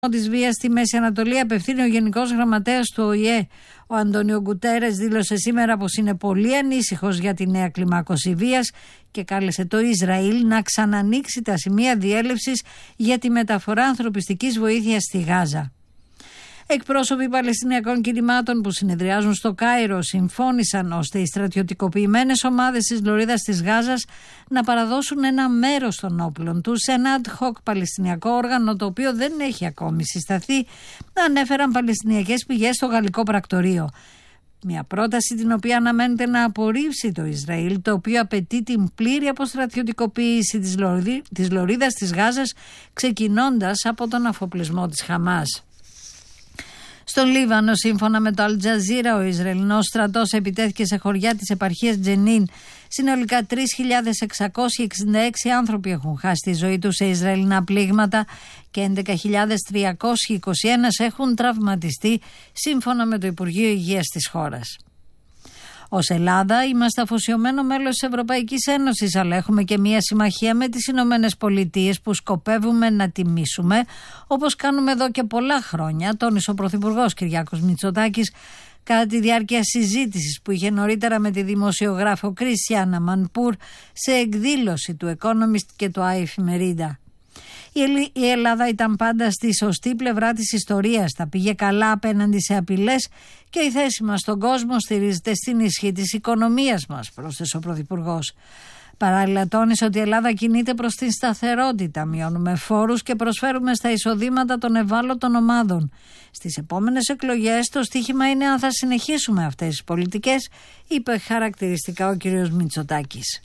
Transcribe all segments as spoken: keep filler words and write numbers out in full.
της βίας στη Μέση Ανατολή απευθύνει ο Γενικός Γραμματέας του Ο Η Ε. Ο Αντώνιο Γκουτέρες δήλωσε σήμερα πως είναι πολύ ανήσυχος για τη νέα κλιμάκωση βίας και κάλεσε το Ισραήλ να ξανανοίξει τα σημεία διέλευσης για τη μεταφορά ανθρωπιστικής βοήθειας στη Γάζα. Εκπρόσωποι Παλαιστινιακών κινημάτων που συνεδριάζουν στο Κάιρο συμφώνησαν ώστε οι στρατιωτικοποιημένες ομάδες της Λωρίδας της Γάζας να παραδώσουν ένα μέρος των όπλων τους σε ένα ad hoc παλαιστινιακό όργανο το οποίο δεν έχει ακόμη συσταθεί, ανέφεραν παλαιστινιακές πηγές στο γαλλικό πρακτορείο. Μια πρόταση την οποία αναμένεται να απορρίψει το Ισραήλ, το οποίο απαιτεί την πλήρη αποστρατιωτικοποίηση της, Λωρίδ, της Λωρίδας της Γάζας, ξεκινώντας από τον αφοπλισμό της Χαμάς. Στον Λίβανο, σύμφωνα με το Αλ Τζαζίρα, ο Ισραηλινός στρατός επιτέθηκε σε χωριά της επαρχίας Τζενίν. Συνολικά τρεις χιλιάδες εξακόσιοι εξήντα έξι άνθρωποι έχουν χάσει τη ζωή τους σε Ισραηλινά πλήγματα και έντεκα χιλιάδες τριακόσιοι είκοσι ένα έχουν τραυματιστεί, σύμφωνα με το Υπουργείο Υγείας της χώρας. Ως Ελλάδα είμαστε αφοσιωμένο μέλος της Ευρωπαϊκής Ένωσης, αλλά έχουμε και μία συμμαχία με τις Ηνωμένες Πολιτείες που σκοπεύουμε να τιμήσουμε, όπως κάνουμε εδώ και πολλά χρόνια, τόνισε ο Πρωθυπουργός Κυριάκος Μητσοτάκης κατά τη διάρκεια συζήτησης που είχε νωρίτερα με τη δημοσιογράφο Κριστιάνα Μανπούρ σε εκδήλωση του Economist και του Εφημερίδα. Η Ελλάδα ήταν πάντα στη σωστή πλευρά της ιστορίας, τα πήγε καλά απέναντι σε απειλές και η θέση μας στον κόσμο στηρίζεται στην ισχύ της οικονομίας μας, πρόσθεσε ο Πρωθυπουργός. Παράλληλα τόνισε ότι η Ελλάδα κινείται προς την σταθερότητα, μειώνουμε φόρους και προσφέρουμε στα εισοδήματα των ευάλωτων ομάδων. Στις επόμενες εκλογές το στίχημα είναι αν θα συνεχίσουμε αυτές τις πολιτικές, είπε χαρακτηριστικά ο κ. Μητσοτάκης.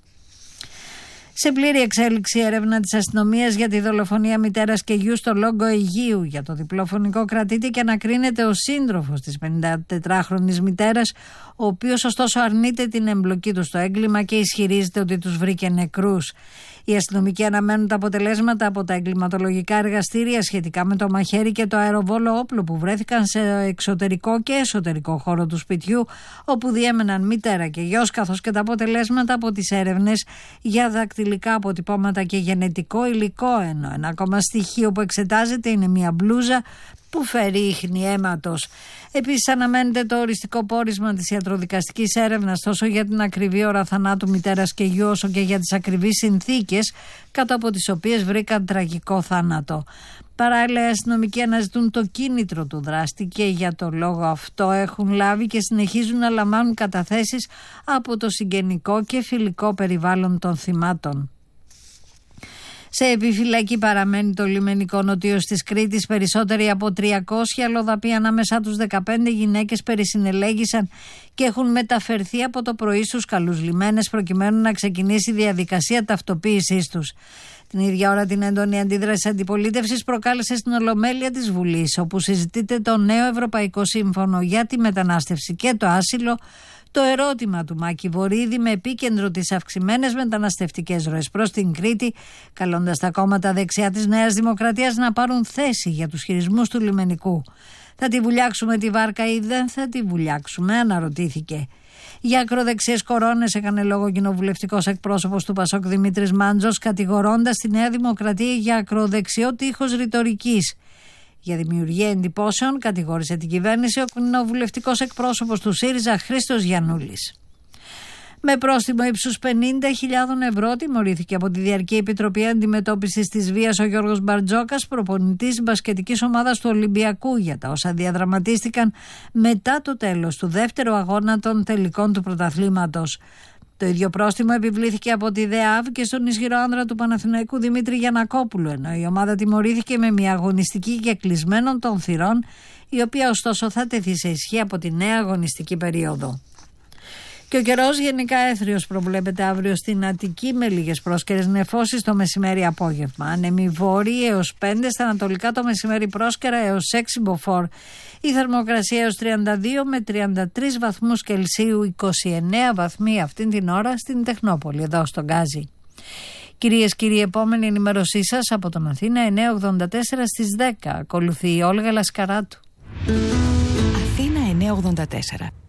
Σε πλήρη εξέλιξη έρευνα της αστυνομίας για τη δολοφονία μητέρας και γιου στο Λόγκο Αιγείου. Για το διπλό φωνικό κρατείται και ανακρίνεται ο σύντροφος της πενηντατετράχρονης μητέρας, ο οποίος ωστόσο αρνείται την εμπλοκή του στο έγκλημα και ισχυρίζεται ότι τους βρήκε νεκρούς. Οι αστυνομικοί αναμένουν τα αποτελέσματα από τα εγκληματολογικά εργαστήρια σχετικά με το μαχαίρι και το αεροβόλο όπλο που βρέθηκαν σε εξωτερικό και εσωτερικό χώρο του σπιτιού, όπου διέμεναν μητέρα και γιος, καθώς και τα αποτελέσματα από τις έρευνες για δακτυλικά αποτυπώματα και γενετικό υλικό. Ενώ ένα ακόμα στοιχείο που εξετάζεται είναι μια μπλούζα που φέρει ίχνη αίματος. Επίσης αναμένεται το οριστικό πόρισμα της ιατροδικαστικής έρευνας τόσο για την ακριβή ώρα θανάτου μητέρας και γιου όσο και για τις ακριβείς συνθήκες κάτω από τις οποίες βρήκαν τραγικό θάνατο. Παράλληλα, οι αστυνομικοί αναζητούν το κίνητρο του δράστη και για το λόγο αυτό έχουν λάβει και συνεχίζουν να λαμβάνουν καταθέσεις από το συγγενικό και φιλικό περιβάλλον των θυμάτων. Σε επιφυλακή παραμένει το λιμενικό νοτίος της Κρήτης. Περισσότεροι από τριακόσιοι αλλοδαποί, ανάμεσά τους δεκαπέντε γυναίκες, περισυνελέγησαν και έχουν μεταφερθεί από το πρωί στους καλούς λιμένες προκειμένου να ξεκινήσει η διαδικασία ταυτοποίησής τους. Την ίδια ώρα την έντονη αντίδραση της αντιπολίτευσης προκάλεσε στην Ολομέλεια της Βουλής, όπου συζητείται το νέο Ευρωπαϊκό Σύμφωνο για τη μετανάστευση και το άσυλο, το ερώτημα του Μάκη Βορίδη με επίκεντρο τις αυξημένες μεταναστευτικές ροές προς την Κρήτη, καλώντας τα κόμματα δεξιά της Νέας Δημοκρατίας να πάρουν θέση για τους χειρισμούς του λιμενικού. Θα τη βουλιάξουμε τη βάρκα ή δεν θα τη βουλιάξουμε, αναρωτήθηκε. Για ακροδεξιές κορώνες έκανε λόγο ο κοινοβουλευτικός εκπρόσωπος του Πασόκ Δημήτρης Μάντζος, κατηγορώντας τη Νέα Δημοκρατία για ακροδεξιό τείχος ρητορικής. Για δημιουργία εντυπώσεων κατηγόρησε την κυβέρνηση ο κοινοβουλευτικός εκπρόσωπος του ΣΥΡΙΖΑ Χρήστος Γιαννούλης. Με πρόστιμο ύψους πενήντα χιλιάδες ευρώ τιμωρήθηκε από τη Διαρκή Επιτροπή Αντιμετώπισης της Βίας ο Γιώργος Μπαρτζόκας, προπονητής μπασκετικής ομάδας του Ολυμπιακού, για τα όσα διαδραματίστηκαν μετά το τέλος του δεύτερου αγώνα των τελικών του πρωταθλήματος. Το ίδιο πρόστιμο επιβλήθηκε από τη ΔΕΑΒ και στον ισχυρό άνδρα του Παναθηναϊκού Δημήτρη Γιαννακόπουλου, ενώ η ομάδα τιμωρήθηκε με μια αγωνιστική και κλεισμένων των θυρών, η οποία ωστόσο θα τεθεί σε ισχύ από τη νέα αγωνιστική περίοδο. Και ο καιρός γενικά έθριος προβλέπεται αύριο στην Αττική με λίγες πρόσκαιρες νεφώσεις το μεσημέρι-απόγευμα. Άνεμοι βόρειοι έως πέντε, στα ανατολικά το μεσημέρι πρόσκαιρα έως έξι μποφόρ. Η θερμοκρασία έως τριάντα δύο με τριάντα τρεις βαθμούς Κελσίου, είκοσι εννέα βαθμοί αυτήν την ώρα στην Τεχνόπολη, εδώ στον Γκάζι. Κυρίες και κύριοι, επόμενη ενημέρωσή σας από τον Αθήνα εννιακόσια ογδόντα τέσσερα στις δέκα. Ακολουθεί η Όλγα Λασκαράτου. Αθήνα εννιακόσια ογδόντα τέσσερα.